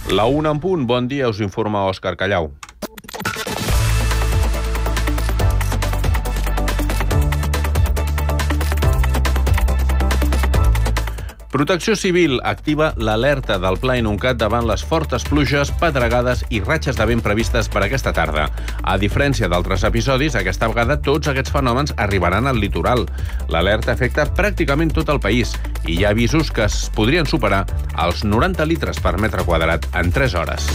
La 1 en punt, bon dia, us informa Òscar Callau. Protecció Civil activa l'alerta del Pla Inuncat davant les fortes pluges, pedregades i ratxes de vent previstes per aquesta tarda. A diferència d'altres episodis, aquesta vegada tots aquests fenòmens arribaran al litoral. L'alerta afecta pràcticament tot el país i hi ha avisos que es podrien superar els 90 litres per metre quadrat en 3 hores.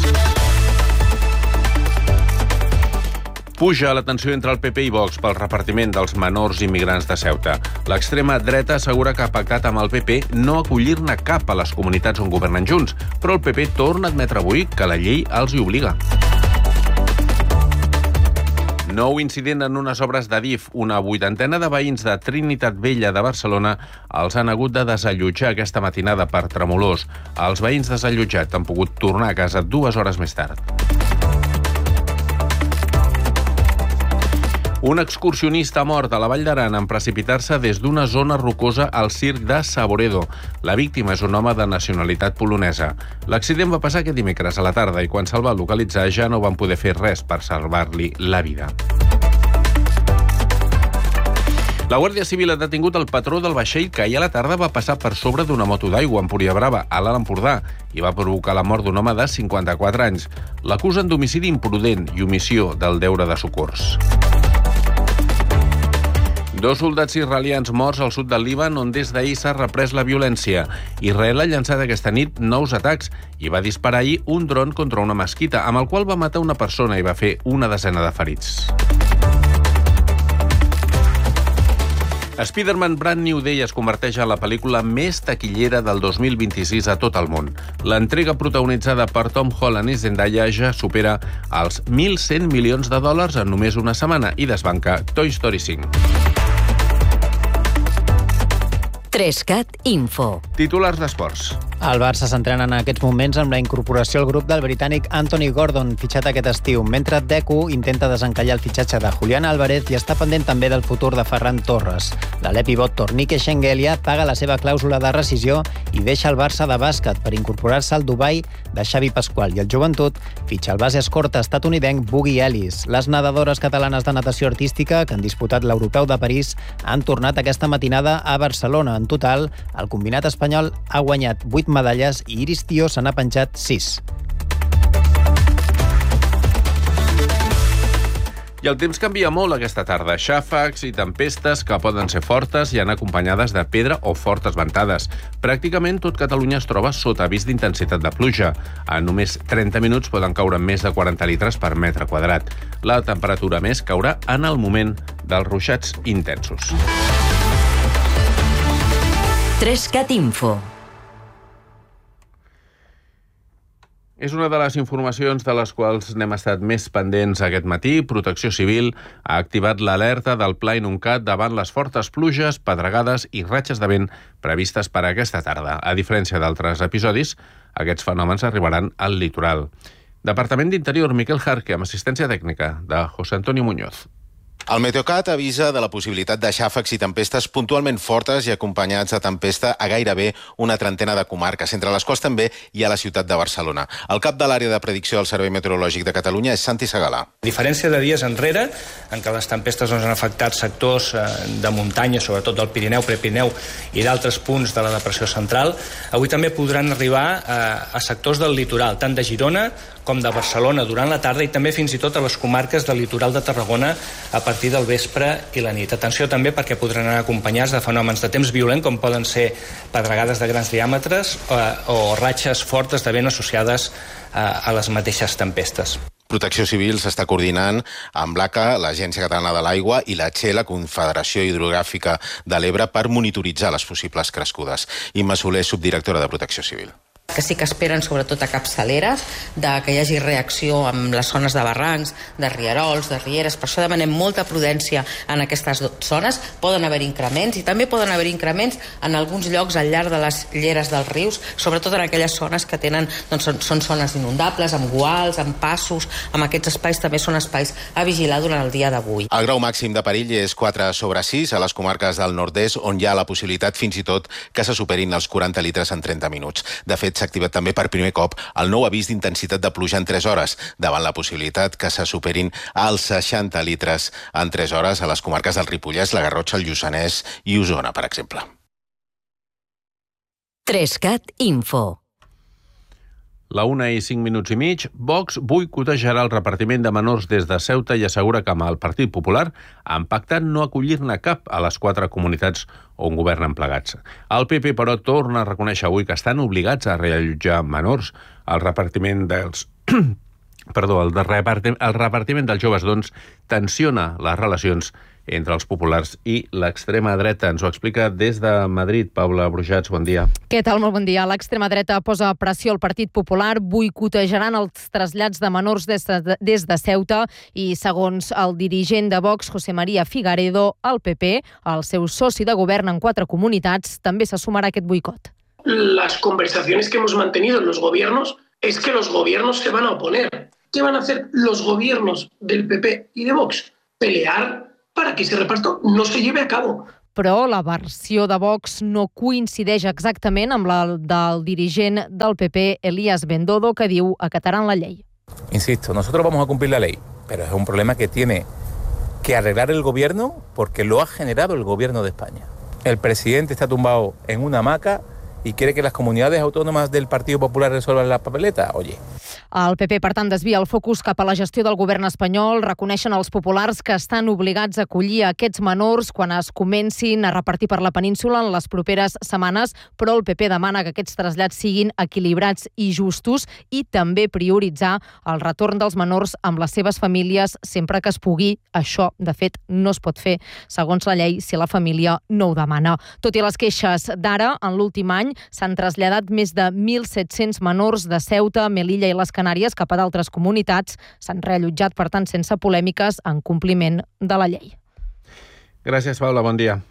Puja la tensió entre el PP i Vox pel repartiment dels menors immigrants de Ceuta. L'extrema dreta assegura que ha pactat amb el PP no acollir-ne cap a les comunitats on governen junts, però el PP torna a admetre avui que la llei els hi obliga. Nou incident en unes obres d'Adif. Una 80ena de veïns de Trinitat Vella de Barcelona els han hagut de desallotjar aquesta matinada per tremolors. Els veïns desallotjats han pogut tornar a casa 2 hores més tard. Un excursionista mort a la Vall d'Aran en precipitar-se des d'una zona rocosa al circ de Saboredo. La víctima és un home de nacionalitat polonesa. L'accident va passar aquest dimecres a la tarda i quan se'l va localitzar ja no van poder fer res per salvar-li la vida. La Guàrdia Civil ha detingut el patró del vaixell que ahir a la tarda va passar per sobre d'una moto d'aigua a Empuriabrava, a l'Alt Empordà, i va provocar la mort d'un home de 54 anys. L'acusen d'homicidi imprudent i omissió del deure de socors. 2 soldats israelians morts al sud del Líban, on des d'ahir s'ha reprès la violència. Israel ha llançat aquesta nit 9 atacs i va disparar ahir un dron contra una mesquita, amb el qual va matar una persona i va fer una desena de ferits. Spider-Man Brand New Day es converteix en la pel·lícula més taquillera del 2026 a tot el món. L'entrega protagonitzada per Tom Holland i Zendaya ja supera els 1.100 milions de dòlars en només una setmana i desbanca Toy Story 5. 3CAT Info. Titulars d'esports. El Barça s'entrena en aquests moments amb la incorporació al grup del britànic Anthony Gordon, fitxat aquest estiu, mentre Deco intenta desencallar el fitxatge de Julián Álvarez i està pendent també del futur de Ferran Torres. L'Alep pivot Tornike Shengelia paga la seva clàusula de rescisió i deixa el Barça de bàsquet per incorporar-se al Dubai de Xavi Pasqual, i el Joventut fitxa el base escorta estatunidenc Boogie Ellis. Les nedadores catalanes de natació artística que han disputat l'Europeu de París han tornat aquesta matinada a Barcelona. En total, el combinat espanyol ha guanyat 8 medalles i Iris Tío se n'ha penjat 6. I el temps canvia molt aquesta tarda. Xàfecs i tempestes que poden ser fortes i anar acompanyades de pedra o fortes ventades. Pràcticament tot Catalunya es troba sota avís d'intensitat de pluja. En només 30 minuts poden caure més de 40 litres per metre quadrat. La temperatura més caurà en el moment dels ruixats intensos. 3CAT Info. És una de les informacions de les quals n'hem estat més pendents aquest matí. Protecció Civil ha activat l'alerta del Pla Inuncat davant les fortes pluges, pedregades i ratxes de vent previstes per a aquesta tarda. A diferència d'altres episodis, aquests fenòmens arribaran al litoral. Departament d'Interior, Miquel Jarque, amb assistència tècnica de José Antonio Muñoz. El Meteocat avisa de la possibilitat de xàfecs i tempestes puntualment fortes i acompanyats de tempesta a gairebé una trentena de comarques, entre les quals també hi ha la ciutat de Barcelona. El cap de l'àrea de predicció del Servei Meteorològic de Catalunya és Santi Segalà. A diferència de dies enrere, en què les tempestes han afectat sectors de muntanya, sobretot del Pirineu, Prepirineu i d'altres punts de la depressió central, avui també podran arribar a sectors del litoral, tant de Girona com de Barcelona durant la tarda i també fins i tot a les comarques del litoral de Tarragona a partir del vespre i la nit. Atenció també perquè podran anar acompanyats de fenòmens de temps violent com poden ser pedregades de grans diàmetres o ratxes fortes de vent associades a les mateixes tempestes. Protecció Civil s'està coordinant amb l'ACA, l'Agència Catalana de l'Aigua, i la CHE, la Confederació Hidrogràfica de l'Ebre, per monitoritzar les possibles crescudes. Imma Soler, subdirectora de Protecció Civil. Que sí que esperen sobretot a capçaleres, que hi hagi reacció amb les zones de barrancs, de rierols, de rieres. Per això demanem molta prudència en aquestes zones. Poden haver increments i també poden haver increments en alguns llocs al llarg de les lleres dels rius, sobretot en aquelles zones que tenen, doncs, són zones inundables, amb guals, amb passos. Amb aquests espais també són espais a vigilar durant el dia d'avui. El grau màxim de perill és 4/6 a les comarques del nord-est, on hi ha la possibilitat fins i tot que se superin els 40 litres en 30 minuts. De fet, fet, s'ha activat també per primer cop el nou avís d'intensitat de pluja en 3 hores, davant la possibilitat que se superin els 60 litres en 3 hores a les comarques del Ripollès, la Garrotxa, el Lluçanès i Osona, per exemple. 3CAT Info. La 1:05 Vox boicotejarà el repartiment de menors des de Ceuta i assegura que amb el Partit Popular han pactat no acollir-ne cap a les 4 comunitats on governen plegats. El PP, però, torna a reconèixer avui que estan obligats a reallotjar menors. El repartiment dels... el repartiment dels joves, doncs, tensiona les relacions entre els populars i l'extrema dreta. Ens ho explica des de Madrid, Paula Brujats, bon dia. Què tal? Molt bon dia. L'extrema dreta posa pressió al Partit Popular, boicotejaran els trasllats de menors des de Ceuta i, segons el dirigent de Vox, José María Figaredo, el PP, el seu soci de govern en 4 comunitats, també se sumarà a aquest boicot. Las conversaciones que hemos mantenido en los gobiernos es que los gobiernos se van a oponer. ¿Qué van a hacer los gobiernos del PP y de Vox? Pelear para que ese reparto no se lleve a cabo. Però la versió de Vox no coincideix exactament amb la del dirigent del PP, Elías Bendodo, que diu acataran la llei. Insisto, nosotros vamos a cumplir la ley, pero es un problema que tiene que arreglar el gobierno porque lo ha generado el gobierno de España. El presidente está tumbado en una hamaca y quiere que las comunidades autónomas del Partido Popular resuelvan la papeleta. Oye. El PP, per tant, desvia el focus cap a la gestió del govern espanyol. Reconeixen els populars que estan obligats a acollir aquests menors quan es comencin a repartir per la península en les properes setmanes, però el PP demana que aquests trasllats siguin equilibrats i justos i també prioritzar el retorn dels menors amb les seves famílies sempre que es pugui. Això, de fet, no es pot fer, segons la llei, si la família no ho demana. Tot i les queixes d'ara, en l'últim any s'han traslladat més de 1.700 menors de Ceuta, Melilla i les Canàries cap a d'altres comunitats. S'han reallotjat, per tant, sense polèmiques, en compliment de la llei. Gràcies, Paula. Bon dia.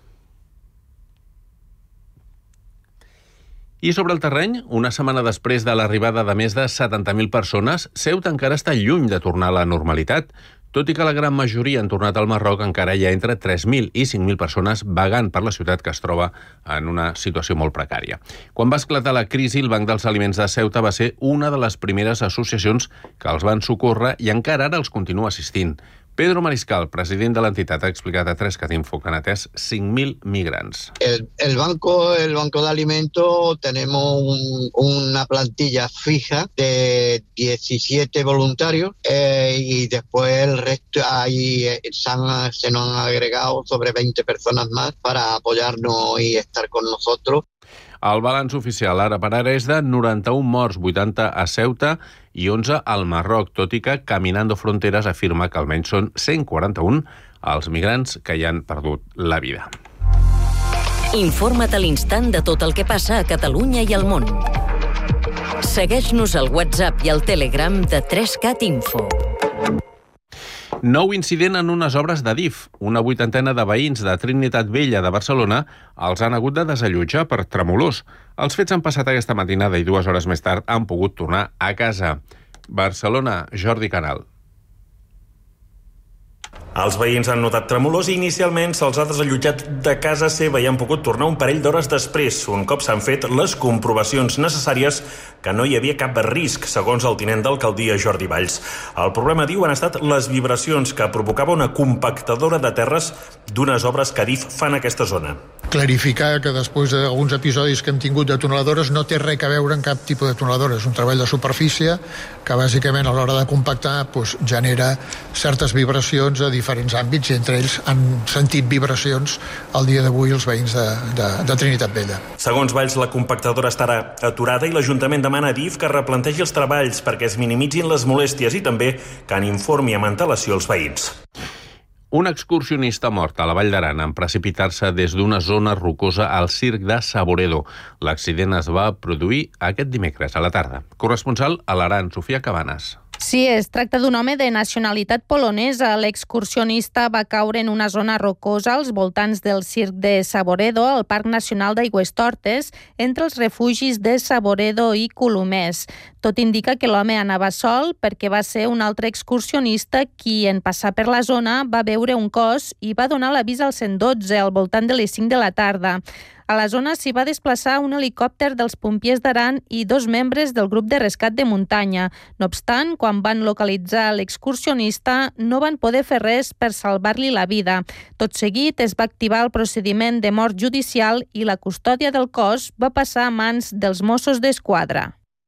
I sobre el terreny, una setmana després de l'arribada de més de 70.000 persones, Ceuta encara està lluny de tornar a la normalitat. Tot i que la gran majoria han tornat al Marroc, encara hi ha entre 3.000 i 5.000 persones vagant per la ciutat que es troba en una situació molt precària. Quan va esclatar la crisi, el Banc dels Aliments de Ceuta va ser una de les primeres associacions que els van socórrer i encara ara els continua assistint. Pedro Mariscal, president de l'entitat, ha explicat a 3CAT Info que han atès 5.000 migrants. El banco de alimentos tenemos una plantilla fija de 17 voluntarios y después el resto ahí se nos han agregado sobre 20 personas más para apoyarnos y estar con nosotros. El balanç oficial ara per ara és de 91 morts, 80 a Ceuta i 11 al Marroc, tot i que Caminando Fronteras afirma que almenys són 141 els migrants que hi han perdut la vida. Informa't a l'instant de tot el que passa a Catalunya i al món. Segueix-nos al WhatsApp i al Telegram de 3CAT Info. Nou incident en unes obres d'Adif. Una 80ena de veïns de Trinitat Vella de Barcelona els han hagut de desallotjar per tremolors. Els fets han passat aquesta matinada i 2 hores més tard han pogut tornar a casa. Barcelona, Jordi Canal. Els veïns han notat tremolors i inicialment se'ls ha desallotjat de casa seva i han pogut tornar un parell d'hores després, un cop s'han fet les comprovacions necessàries que no hi havia cap risc, segons el tinent d'alcaldia Jordi Valls. El problema, diu, han estat les vibracions que provocava una compactadora de terres d'unes obres que Adif fa en aquesta zona. Clarificar que després d'alguns episodis que hem tingut de tuneladores no té res a veure amb cap tipus de tuneladora. És un treball de superfície que bàsicament a l'hora de compactar genera certes vibracions a diferents àmbits i entre ells han sentit vibracions al dia d'avui els veïns de Trinitat Vella. Segons Valls, la compactadora estarà aturada i l'Ajuntament demana a Adif que replantegi els treballs perquè es minimitzin les molèsties i també que en informi amb antelació els veïns. Un excursionista mort a la Vall d'Aran en precipitar-se des d'una zona rocosa al circ de Saboredo. L'accident es va produir aquest dimecres a la tarda. Corresponsal a l'Aran, Sofia Cabanes. Sí, es tracta d'un home de nacionalitat polonesa. L'excursionista va caure en una zona rocosa als voltants del circ de Saboredo, al Parc Nacional d'Aigüestortes, entre els refugis de Saboredo i Colomers. Tot indica que l'home anava sol perquè va ser un altre excursionista qui, en passar per la zona, va veure un cos i va donar l'avís al 112 al voltant de les 5 de la tarda. A la zona s'hi va desplaçar un helicòpter dels pompiers d'Aran i 2 membres del grup de rescat de muntanya. No obstant, quan van localitzar l'excursionista, no van poder fer res per salvar-li la vida. Tot seguit es va activar el procediment de mort judicial i la custòdia del cos va passar a mans dels Mossos d'Esquadra.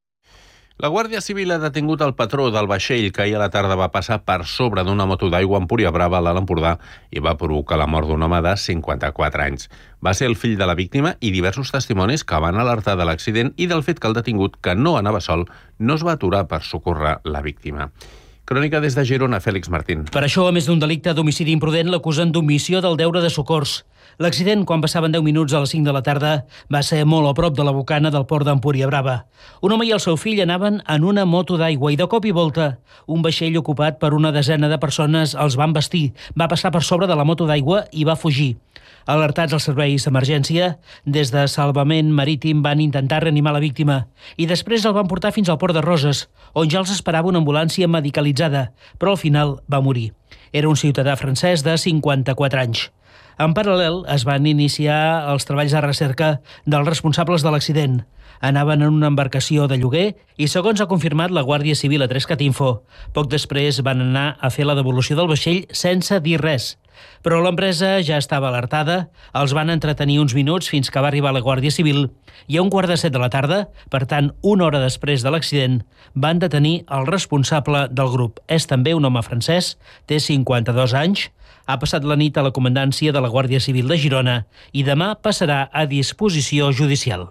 La Guàrdia Civil ha detingut el patró del vaixell que ahir a la tarda va passar per sobre d'una moto d'aigua a Empuriabrava, a l'Alt Empordà, i va provocar la mort d'un home de 54 anys. Va ser el fill de la víctima i diversos testimonis que van alertar de l'accident i del fet que el detingut, que no anava sol, no es va aturar per socórrer la víctima. Crònica des de Girona, Fèlix Martín. Per això, a més d'un delicte d'homicidi imprudent, l'acusen d'omissió del deure de socors. L'accident, quan passaven 10 minuts a les 5 de la tarda, va ser molt a prop de la bocana del port d'Empuriabrava. Un home i el seu fill anaven en una moto d'aigua i de cop i volta un vaixell ocupat per una desena de persones els va embestir, va passar per sobre de la moto d'aigua i va fugir. Alertats els serveis d'emergència, des de Salvament Marítim van intentar reanimar la víctima i després el van portar fins al port de Roses, on ja els esperava una ambulància medicalitzada, però al final va morir. Era un ciutadà francès de 54 anys. En paral·lel, es van iniciar els treballs de recerca dels responsables de l'accident. Anaven en una embarcació de lloguer i, segons ha confirmat la Guàrdia Civil a 3cat Info, poc després van anar a fer la devolució del vaixell sense dir res. Però l'empresa ja estava alertada, els van entretenir uns minuts fins que va arribar la Guàrdia Civil i a 6:45 de la tarda, per tant, una hora després de l'accident, van detenir el responsable del grup. És també un home francès, té 52 anys, ha passat la nit a la comandància de la Guàrdia Civil de Girona i demà passarà a disposició judicial.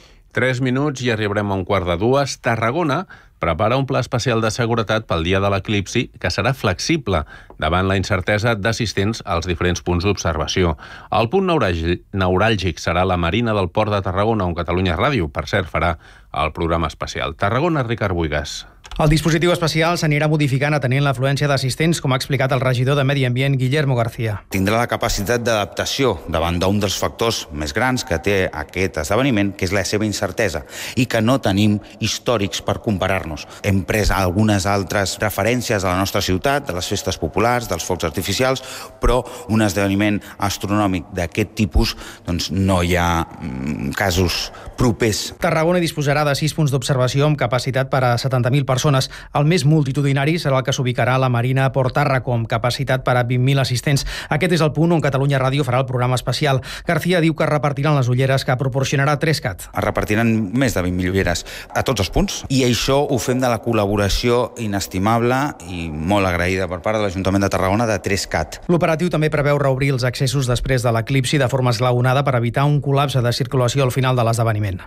3 minuts i arribarem a 1:45. Tarragona prepara un pla especial de seguretat pel dia de l'eclipsi que serà flexible davant la incertesa d'assistents als diferents punts d'observació. El punt neuràlgic serà la Marina del Port de Tarragona, on Catalunya Ràdio, per cert, farà el programa especial. Tarragona, Ricard Buigas. El dispositiu especial s'anirà modificant atenent l'afluència d'assistents, com ha explicat el regidor de Medi Ambient, Guillermo García. Tindrà la capacitat d'adaptació davant d'un dels factors més grans que té aquest esdeveniment, que és la seva incertesa, i que no tenim històrics per comparar-nos. Hem pres algunes altres referències a la nostra ciutat, de les festes populars, dels focs artificials, però un esdeveniment astronòmic d'aquest tipus doncs no hi ha casos propers. Tarragona disposarà de 6 punts d'observació amb capacitat per a 70.000 persones. El més multitudinari serà el que s'ubicarà a la Marina Port Tàrraco, amb capacitat per a 20.000 assistents. Aquest és el punt on Catalunya Ràdio farà el programa especial. García diu que repartiran les ulleres que proporcionarà 3cat. Es repartiran més de 20.000 ulleres a tots els punts i això ho fem de la col·laboració inestimable i molt agraïda per part de l'Ajuntament de Tarragona de 3cat. L'operatiu també preveu reobrir els accessos després de l'eclipsi de forma esglaonada per evitar un col·lapse de circulació al final de l'esdeveniment.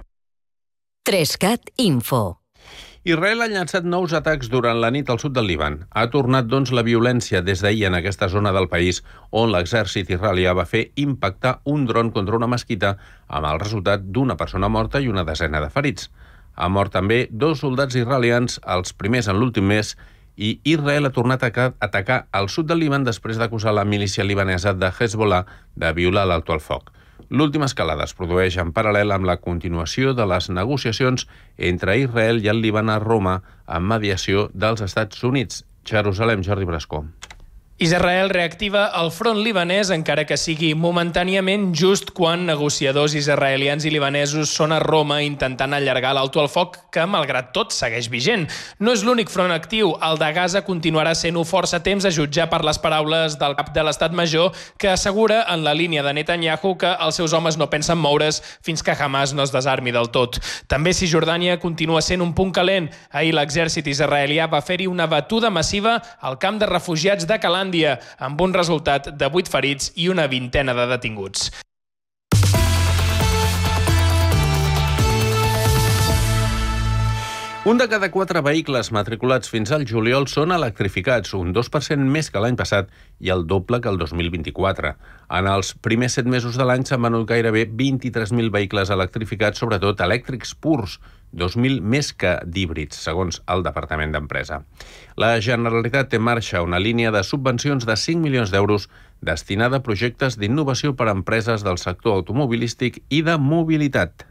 3cat Info. Israel ha llançat nous atacs durant la nit al sud del Líban. Ha tornat, doncs, la violència des d'ahir en aquesta zona del país on l'exèrcit israelià va fer impactar un dron contra una mesquita amb el resultat d'una persona morta i una desena de ferits. Ha mort també 2 soldats israelians, els primers en l'últim mes, i Israel ha tornat a atacar al sud del Líban després d'acusar la milícia libanesa de Hezbollah de violar l'alto al foc. L'última escalada es produeix en paral·lel amb la continuació de les negociacions entre Israel i el Líban a Roma amb mediació dels Estats Units. Jerusalem, Jordi Brascó. Israel reactiva el front libanès, encara que sigui momentàniament, just quan negociadors israelians i libanesos són a Roma intentant allargar l'alto al foc, que, malgrat tot, segueix vigent. No és l'únic front actiu. El de Gaza continuarà sent-ho força temps a jutjar per les paraules del cap de l'Estat Major, que assegura en la línia de Netanyahu que els seus homes no pensen moure's fins que Hamas no es desarmi del tot. També Cisjordània continua sent un punt calent. Ahir l'exèrcit israelià va fer-hi una batuda massiva al camp de refugiats de Calàndia, amb un resultat de 8 ferits i una vintena de detinguts. Un de cada 4 vehicles matriculats fins al juliol són electrificats, un 2% més que l'any passat i el doble que el 2024. En els primers 7 mesos de l'any s'han venut gairebé 23.000 vehicles electrificats, sobretot elèctrics purs, 2.000 més que d'híbrids, segons el Departament d'Empresa. La Generalitat té en marxa una línia de subvencions de 5 milions d'euros destinada a projectes d'innovació per a empreses del sector automobilístic i de mobilitat.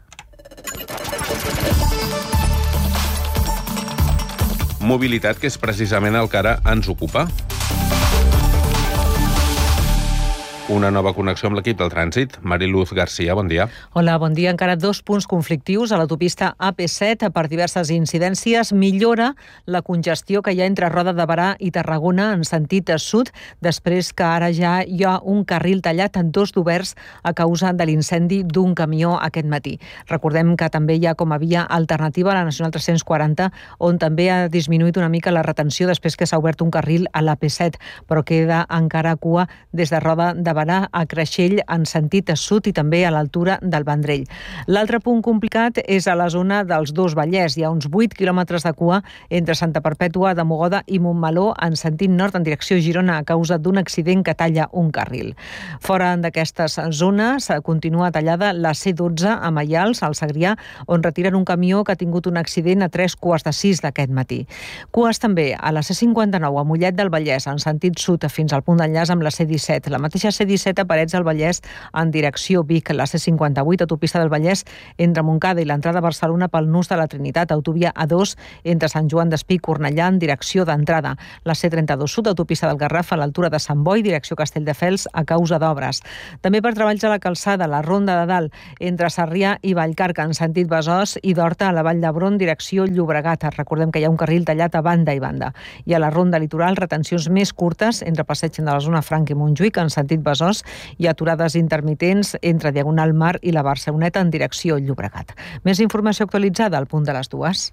Mobilitat, que és precisament el que ara ens ocupa. Una nova connexió amb l'equip del trànsit. Mariluz Garcia, bon dia. Hola, bon dia. Encara 2 punts conflictius a l'autopista AP7 per diverses incidències. Millora la congestió que hi ha entre Roda de Berà i Tarragona en sentit sud, després que ara ja hi ha un carril tallat en 2 d'oberts a causa de l'incendi d'un camió aquest matí. Recordem que també hi ha com a via alternativa a la Nacional 340, on també ha disminuït una mica la retenció després que s'ha obert un carril a l'AP7, però queda encara cua des de Roda de Berà a Creixell en sentit sud i també a l'altura del Vendrell. L'altre punt complicat és a la zona dels Dos Vallès. Hi ha uns 8 quilòmetres de cua entre Santa Perpètua de Mogoda i Montmeló en sentit nord en direcció Girona a causa d'un accident que talla un carril. Fora d'aquestes zones continua tallada la C12 a Maials, al Segrià, on retiren un camió que ha tingut un accident a 5:45 d'aquest matí. Cues també a la C59 a Mollet del Vallès en sentit sud fins al punt d'enllaç amb la C17. La mateixa C17 a Parets del Vallès en direcció Vic, la C58 autopista del Vallès entre Montcada i l'entrada a Barcelona pel nus de la Trinitat, autovia A2 entre Sant Joan d'Espí i Cornellà en direcció d'entrada, la C32 sud autopista del Garraf a l'altura de Sant Boi, direcció Castelldefels a causa d'obres. També per treballs a la calçada, la Ronda de Dalt entre Sarrià i Vallcarca en sentit Besòs i d'Horta a la Vall d'Hebron direcció Llobregat. Recordem que hi ha un carril tallat a banda i banda. I a la Ronda Litoral, retencions més curtes entre Passeig de la Zona Franca i Montjuïc en sentit Besòs i aturades intermitents entre Diagonal Mar i la Barceloneta en direcció Llobregat. Més informació actualitzada al punt de les 2.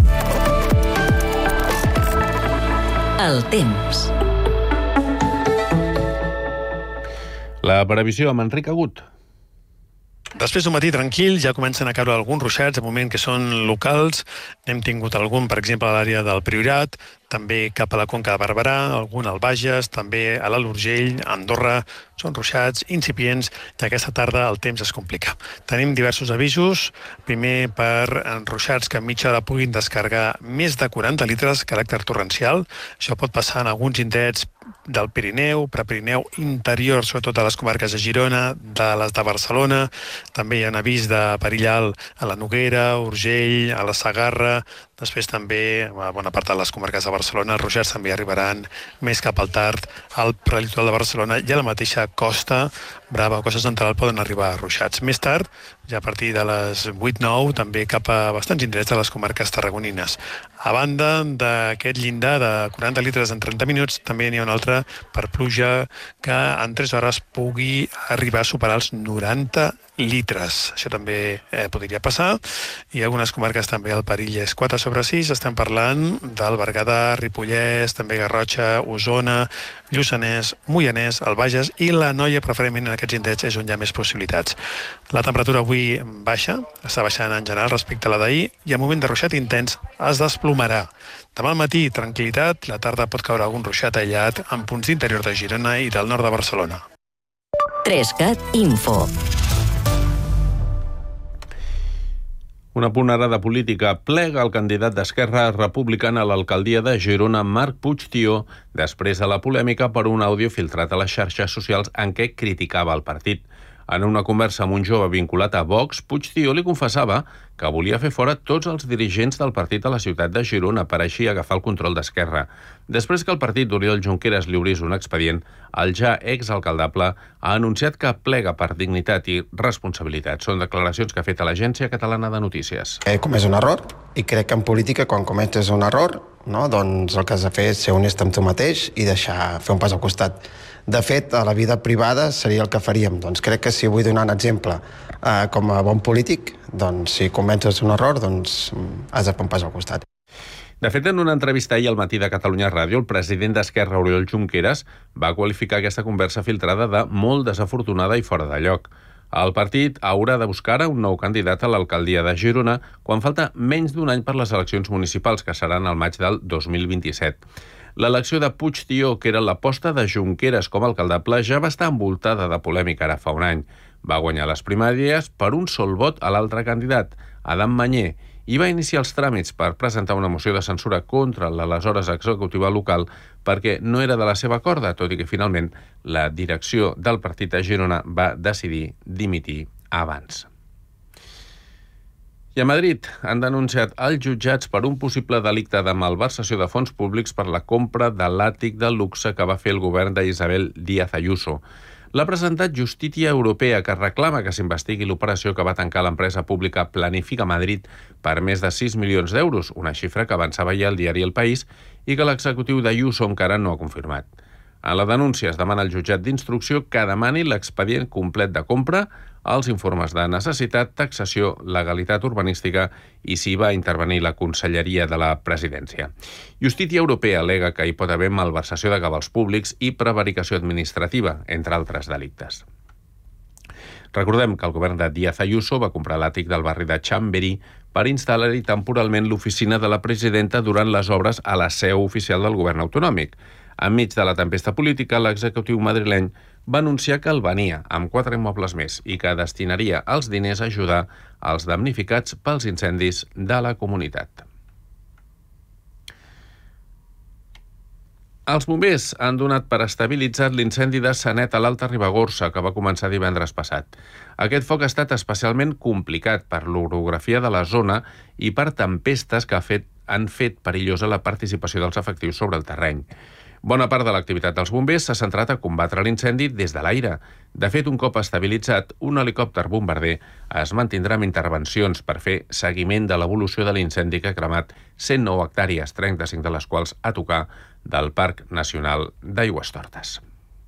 El temps. La previsió amb Enric Agut. Després d'un matí tranquil ja comencen a caure alguns ruixats, de moment que són locals. N'hem tingut algun, per exemple, a l'àrea del Priorat, també cap a la Conca de Barberà, algun al Bages, també a l'Alt Urgell, a Andorra. Són ruixats incipients i aquesta tarda el temps es complica. Tenim diversos avisos, primer per ruixats que en mitja hora puguin descarregar més de 40 litres, caràcter torrencial. Això pot passar en alguns indrets del Pirineu, Prepirineu interior, sobretot a les comarques de Girona, de les de Barcelona. També hi ha un avís de perill alt a la Noguera, Urgell, a la Segarra. Després també, a bona part de les comarques de Barcelona, els ruixats també arribaran més cap al tard al prelitoral de Barcelona i a la mateixa Costa Brava o Costa Central poden arribar a ruixats. Més tard, ja a partir de les 8-9, també cap a bastants indrets de les comarques tarragonines. A banda d'aquest llindar de 40 litres en 30 minuts, també n'hi ha un altre per pluja que en 3 hores pugui arribar a superar els 90 litres. Això també podria passar. I algunes comarques també el perill és 4/6. Estem parlant del Berguedà, Ripollès, també Garrotxa, Osona, Lluçanès, Moianès, el Bages i l'Anoia, preferentment en aquests indrets és on hi ha més possibilitats. La temperatura avui baixa, està baixant en general respecte a la d'ahir i al moment de ruixat intens es desplomarà. Demà al matí, tranquil·litat, la tarda pot caure algun ruixat aïllat en punts d'interior de Girona i del nord de Barcelona. 3CAT Info. Un apunt ara de política. Plega el candidat d'Esquerra Republicana a l'alcaldia de Girona, Marc Puigtió, després de la polèmica per un àudio filtrat a les xarxes socials en què criticava el partit. En una conversa amb un jove vinculat a Vox, Puigtió li confessava que volia fer fora tots els dirigents del partit a la ciutat de Girona per així agafar el control d'Esquerra. Després que el partit d'Oriol Junqueras li obrís un expedient, el ja exalcaldable ha anunciat que plega per dignitat i responsabilitat. Són declaracions que ha fet a l'Agència Catalana de Notícies. He comès un error i crec que en política quan cometes un error, doncs el que has de fer és ser honest amb tu mateix i deixar fer un pas al costat. De fet, a la vida privada seria el que faríem. Doncs crec que si vull donar un exemple com a bon polític, doncs si cometes un error, doncs has de fer un pas al costat. De fet, en una entrevista ahir al Matí de Catalunya Ràdio, el president d'Esquerra, Oriol Junqueras, va qualificar aquesta conversa filtrada de molt desafortunada i fora de lloc. El partit haurà de buscar un nou candidat a l'alcaldia de Girona quan falta menys d'un any per les eleccions municipals, que seran al maig del 2027. L'elecció de Puigtió, que era l'aposta de Junqueras com a alcaldable, ja va estar envoltada de polèmica ara fa un any. Va guanyar les primàries per un sol vot a l'altre candidat, Adam Manyer, i va iniciar els tràmits per presentar una moció de censura contra l'aleshores executiva local perquè no era de la seva corda, tot i que finalment la direcció del partit a Girona va decidir dimitir abans. I a Madrid han denunciat els jutjats per un possible delicte de malversació de fons públics per la compra de l'àtic de luxe que va fer el govern d'Isabel Díaz Ayuso. L'ha presentat Justícia Europea, que reclama que s'investigui l'operació que va tancar l'empresa pública Planifica Madrid per més de 6 milions d'euros, una xifra que avançava ja el diari El País i que l'executiu d'Ayuso encara no ha confirmat. En la denúncia es demana al jutjat d'instrucció que demani l'expedient complet de compra, els informes de necessitat, taxació, legalitat urbanística i si va intervenir la Conselleria de la Presidència. Justícia Europea al·lega que hi pot haver malversació de cabals públics i prevaricació administrativa, entre altres delictes. Recordem que el govern de Díaz Ayuso va comprar l'àtic del barri de Chamberí per instal·lar-hi temporalment l'oficina de la presidenta durant les obres a la seu oficial del govern autonòmic. Enmig de la tempesta política, l'executiu madrileny va anunciar que el venia amb 4 immobles més i que destinaria els diners a ajudar als damnificats pels incendis de la comunitat. Els bombers han donat per estabilitzat l'incendi de Sanet a l'Alta Ribagorça, que va començar divendres passat. Aquest foc ha estat especialment complicat per l'orografia de la zona i per tempestes que han fet perillosa la participació dels efectius sobre el terreny. Bona part de l'activitat dels bombers s'ha centrat a combatre l'incendi des de l'aire. De fet, un cop estabilitzat, un helicòpter bombarder es mantindrà amb intervencions per fer seguiment de l'evolució de l'incendi que ha cremat 109 hectàrees, 35 de les quals a tocar del Parc Nacional d'Aigüestortes.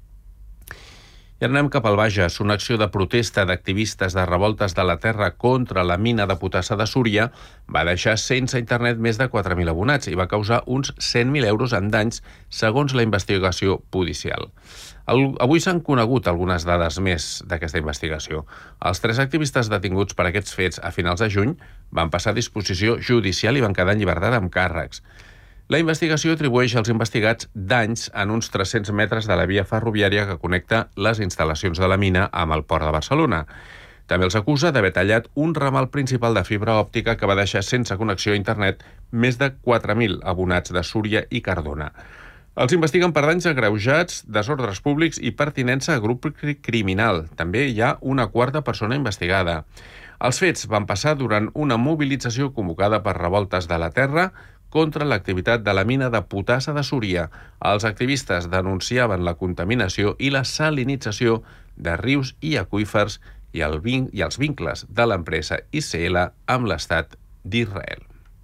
I anem cap al Bages. Una acció de protesta d'activistes de revoltes de la terra contra la mina de potassa de Súria va deixar sense internet més de 4.000 abonats i va causar uns 100.000 euros en danys, segons la investigació policial. Avui s'han conegut algunes dades més d'aquesta investigació. Els 3 activistes detinguts per aquests fets a finals de juny van passar a disposició judicial i van quedar en llibertat amb càrrecs. La investigació atribueix als investigats danys en uns 300 metres de la via ferroviària que connecta les instal·lacions de la mina amb el port de Barcelona. També els acusa d'haver tallat un ramal principal de fibra òptica que va deixar sense connexió a internet més de 4.000 abonats de Súria i Cardona. Els investiguen per danys agreujats, desordres públics i pertinença a grup criminal. També hi ha una 4a persona investigada. Els fets van passar durant una mobilització convocada per Revoltes de la Terra contra l'activitat de la mina de potassa de Súria. Els activistes denunciaven la contaminació i la salinització de rius i aqüífers i els vincles de l'empresa ICL amb l'Estat d'Israel.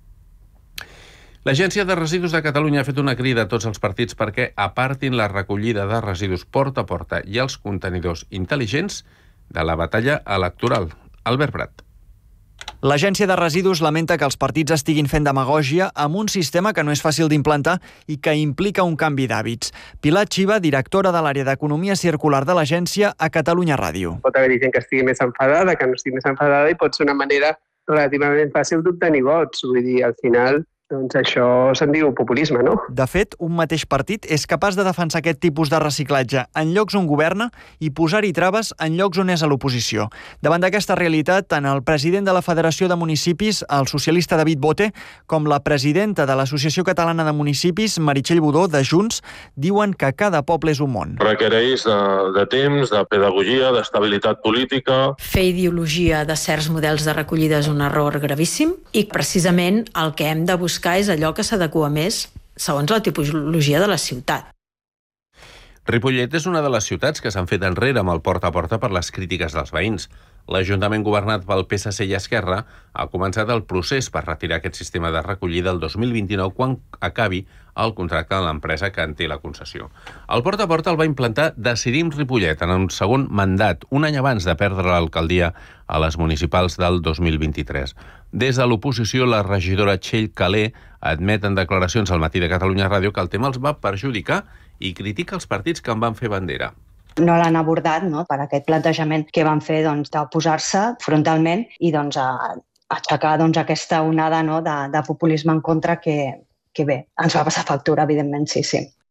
L'Agència de Residus de Catalunya ha fet una crida a tots els partits perquè apartin la recollida de residus porta a porta i els contenidors intel·ligents de la batalla electoral. Albert Prat. L'Agència de Residus lamenta que els partits estiguin fent demagògia amb un sistema que no és fàcil d'implantar i que implica un canvi d'hàbits. Pilar Xiva, directora de l'àrea d'Economia Circular de l'Agència a Catalunya Ràdio. Pot haver-hi gent que estigui més enfadada, que no estigui més enfadada i pot ser una manera relativament fàcil d'obtenir vots. Vull dir, al final, doncs això se'n diu populisme, no? De fet, un mateix partit és capaç de defensar aquest tipus de reciclatge en llocs on governa i posar-hi traves en llocs on és a l'oposició. Davant d'aquesta realitat, tant el president de la Federació de Municipis, el socialista David Bote, com la presidenta de l'Associació Catalana de Municipis, Meritxell Budó, de Junts, diuen que cada poble és un món. Requereix de temps, de pedagogia, d'estabilitat política. Fer ideologia de certs models de recollida és un error gravíssim i precisament el que hem de buscar és allò que s'adequa més segons la tipologia de la ciutat. Ripollet és una de les ciutats que s'han fet enrere amb el porta a porta per les crítiques dels veïns. L'Ajuntament governat pel PSC i Esquerra ha començat el procés per retirar aquest sistema de recollida el 2029 quan acabi el contracte de l'empresa que en té la concessió. El porta a porta el va implantar Decidim Ripollet en un segon mandat, un any abans de perdre l'alcaldia a les municipals del 2023. Des de l'oposició, la regidora Txell Calé admet en declaracions al Matí de Catalunya Ràdio que el tema els va perjudicar i critica els partits que en van fer bandera. No l'han abordat, no?, per aquest plantejament que van fer d'oposar-se frontalment i aixecar aquesta onada, no?, de populisme en contra que bé, ens va passar factura, evidentment, sí.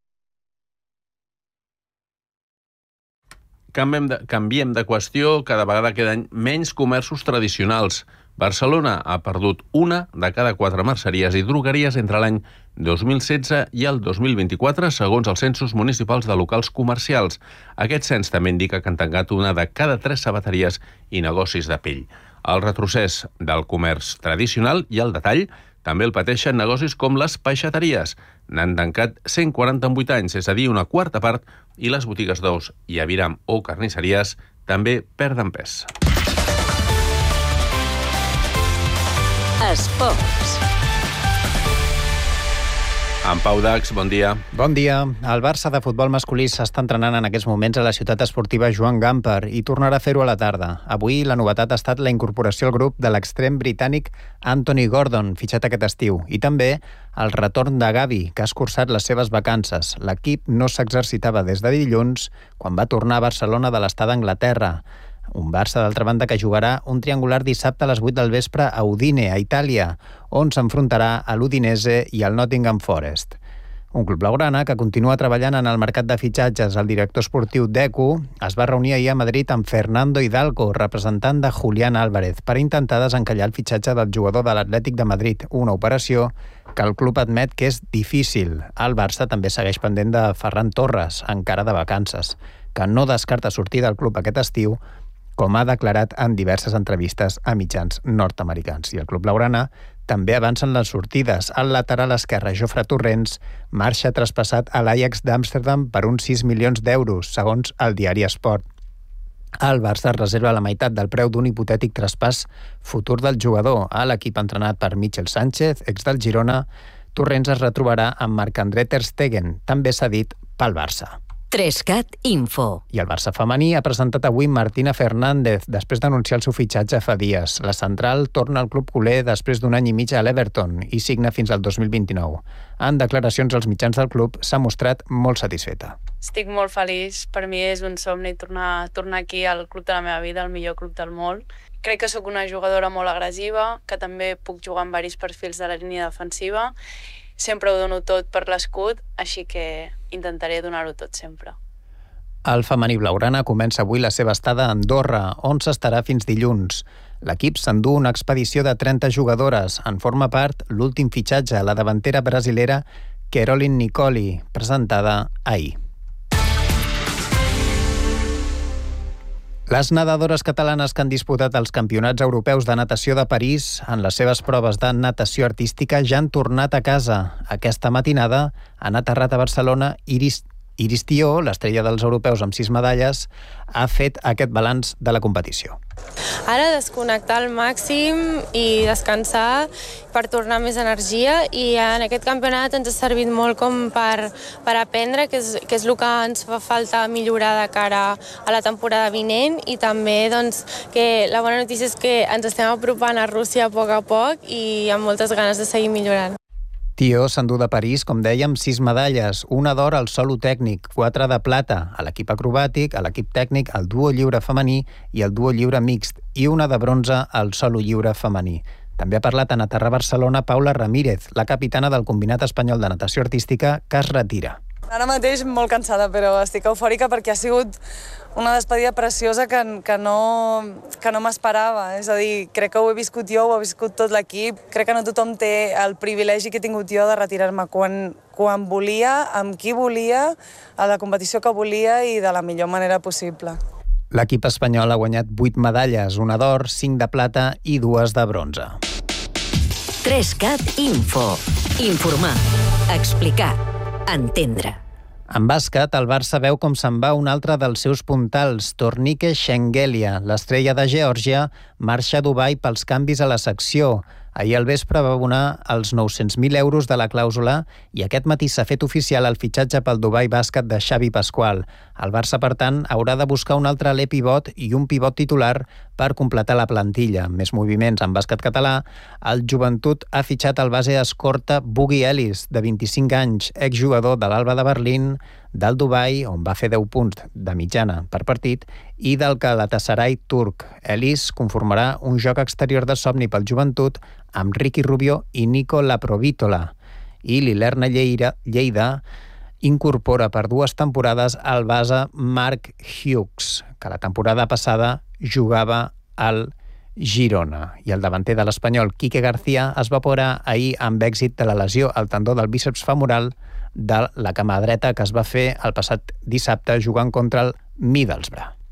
Canviem de qüestió, cada vegada queden menys comerços tradicionals. Barcelona ha perdut 1 de cada 4 merceries i drogueries entre l'any 2016 i el 2024, segons els censos municipals de locals comercials. Aquest cens també indica que han tancat 1 de cada 3 sabateries i negocis de pell. El retrocés del comerç tradicional i el detall també el pateixen negocis com les peixateries. N'han tancat 148 anys, és a dir, una quarta part, i les botigues d'ous i aviram o carnisseries també perden pes. Esports. En Pau Dax, bon dia. Bon dia. El Barça de futbol masculí s'està entrenant en aquests moments a la ciutat esportiva Joan Gamper i tornarà a fer-ho a la tarda. Avui la novetat ha estat la incorporació al grup de l'extrem britànic Anthony Gordon, fitxat aquest estiu, i també el retorn de Gavi, que ha escurçat les seves vacances. L'equip no s'exercitava des de dilluns, quan va tornar a Barcelona de l'estat d'Anglaterra. Un Barça, d'altra banda, que jugarà un triangular dissabte a les 8 del vespre a Udine, a Itàlia, on s'enfrontarà a l'Udinese i al Nottingham Forest. Un club blaugrana que continua treballant en el mercat de fitxatges. El director esportiu d'ECU es va reunir ahir a Madrid amb Fernando Hidalgo, representant de Julián Álvarez, per intentar desencallar el fitxatge del jugador de l'Atlètic de Madrid, una operació que el club admet que és difícil. El Barça també segueix pendent de Ferran Torres, encara de vacances, que no descarta sortir del club aquest estiu, com ha declarat en diverses entrevistes a mitjans nord-americans. I el club blaugrana també avancen les sortides. El lateral esquerre, Jofre Torrents, marxa traspassat a l'Ajax d'Amsterdam per uns 6 milions d'euros, segons el diari Esport. El Barça reserva la meitat del preu d'un hipotètic traspàs futur del jugador. A l'equip entrenat per Michel Sánchez, ex del Girona, Torrents es retrobarà amb Marc-André ter Stegen, també cedit pel Barça. 3CAT Info. I el Barça femení ha presentat avui Martina Fernández, després d'anunciar el seu fitxatge fa dies. La central torna al club culer després d'un any i mig a l'Everton i signa fins al 2029. En declaracions als mitjans del club s'ha mostrat molt satisfeta. Estic molt feliç. Per mi és un somni tornar aquí al club de la meva vida, el millor club del món. Crec que sóc una jugadora molt agressiva, que també puc jugar en diversos perfils de la línia defensiva. Sempre ho dono tot per l'escut, així que intentaré donar-ho tot sempre. El femení blaugrana comença avui la seva estada a Andorra, on s'estarà fins dilluns. L'equip s'endú una expedició de 30 jugadores. En forma part l'últim fitxatge, la davantera brasilera Caroline Nicoli, presentada ahir. Les nedadores catalanes que han disputat els campionats europeus de natació de París en les seves proves de natació artística ja han tornat a casa. Aquesta matinada han aterrat a Barcelona. Iris Tió, l'estrella dels europeus amb 6 medalles, ha fet aquest balanç de la competició. Ara desconnectar al màxim i descansar per tornar més energia, i en aquest campionat ens ha servit molt com per aprendre, que és el que ens fa falta millorar de cara a la temporada vinent, i també doncs, que la bona notícia és que ens estem apropant a Rússia a poc i amb moltes ganes de seguir millorant. Tió s'endú de París, com dèiem, 6 medalles, una d'or al solo tècnic, 4 de plata a l'equip acrobàtic, a l'equip tècnic, al duo lliure femení i al duo lliure mixt, i una de bronze al solo lliure femení. També ha parlat en aterrar a Barcelona Paula Ramírez, la capitana del Combinat Espanyol de Natació Artística, que es retira. Ara mateix molt cansada, però estic eufòrica perquè ha sigut una despedida preciosa que no m'esperava. És a dir, crec que ho he viscut jo, ho ha viscut tot l'equip. Crec que no tothom té el privilegi que he tingut jo de retirar-me quan volia, amb qui volia, a la competició que volia i de la millor manera possible. L'equip espanyol ha guanyat 8 medalles, una d'or, 5 de plata i 2 de bronze. 3CAT Info. Informar. Explicar. Entendre. En bàsquet, el Barça veu com se'n va un altre dels seus puntals, Tornike Shengelia. L'estrella de Geòrgia marxa a Dubai pels canvis a la secció. Ahir al vespre va abonar els 900.000 euros de la clàusula i aquest matí s'ha fet oficial el fitxatge pel Dubai Bàsquet de Xavi Pasqual. El Barça, per tant, haurà de buscar un altre aler pivot i un pivot titular per completar la plantilla. Més moviments en bàsquet català. El Joventut ha fitxat el base escorta Boogie Ellis, de 25 anys, exjugador de l'Alba de Berlín, del Dubai, on va fer 10 punts de mitjana per partit, i del Galatasaray turc. Ellis conformarà un joc exterior de somni pel Joventut amb Ricky Rubio i Nico Laprovítola. I l'Ilerna Lleida incorpora per 2 temporades el base Mark Hughes, que la temporada passada jugava al Girona. I el davanter de l'Espanyol, Quique García, es va operar ahir amb èxit de la lesió al tendó del bíceps femoral de la cama dreta que es va fer el passat dissabte jugant contra el Middlesbrough.